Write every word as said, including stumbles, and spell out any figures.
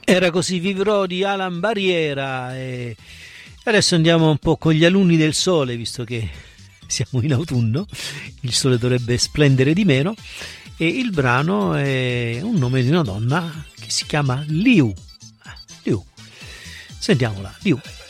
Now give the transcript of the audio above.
Era così vivrò di Alan Barriera e adesso andiamo un po' con gli alunni del sole, visto che siamo in autunno, il sole dovrebbe splendere di meno e il brano è un nome di una donna che si chiama Liu. Liu. Sentiamola, Liu.